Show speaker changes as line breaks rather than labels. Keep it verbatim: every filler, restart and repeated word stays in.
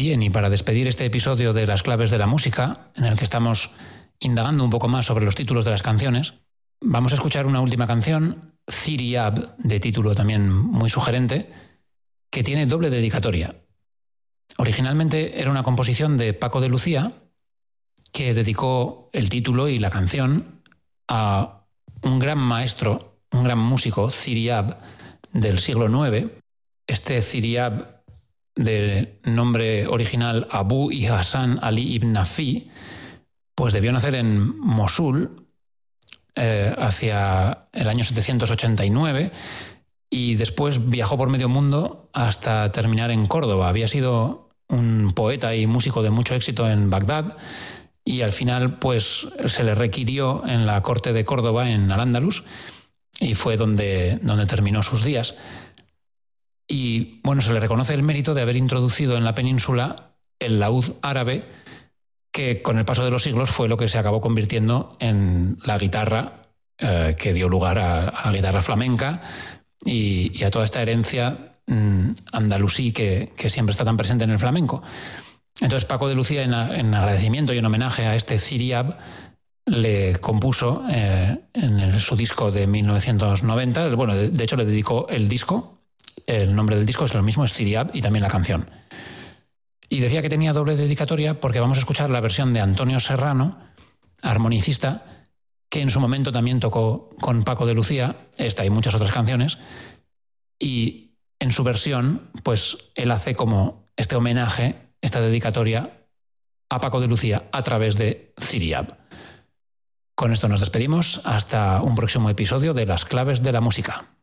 Bien, y para despedir este episodio de Las claves de la música, en el que estamos indagando un poco más sobre los títulos de las canciones, vamos a escuchar una última canción, Thiry-Ab, de título también muy sugerente, que tiene doble dedicatoria. Originalmente era una composición de Paco de Lucía, que dedicó el título y la canción a un gran maestro, un gran músico, Thiry-Ab, del siglo nueve. Este Thiry-Ab, de nombre original Abu y Hassan Ali ibn Nafi, pues debió nacer en Mosul eh, hacia el año setecientos ochenta y nueve y después viajó por medio mundo hasta terminar en Córdoba. Había sido un poeta y músico de mucho éxito en Bagdad y al final pues se le requirió en la corte de Córdoba, en Al-Ándalus, y fue donde, donde terminó sus días. Y bueno, se le reconoce el mérito de haber introducido en la península el laúd árabe, que con el paso de los siglos fue lo que se acabó convirtiendo en la guitarra eh, que dio lugar a, a la guitarra flamenca y, y a toda esta herencia mmm, andalusí que, que siempre está tan presente en el flamenco. Entonces Paco de Lucía, en, a, en agradecimiento y en homenaje a este Thiry-Ab, le compuso eh, en el, su disco de mil novecientos noventa, bueno, de, de hecho le dedicó el disco. El nombre del disco es lo mismo, es Thiry-Ab, y también la canción. Y decía que tenía doble dedicatoria porque vamos a escuchar la versión de Antonio Serrano, armonicista, que en su momento también tocó con Paco de Lucía, esta y muchas otras canciones, y en su versión, pues él hace como este homenaje, esta dedicatoria a Paco de Lucía a través de Thiry-Ab. Con esto nos despedimos, hasta un próximo episodio de Las claves de la música.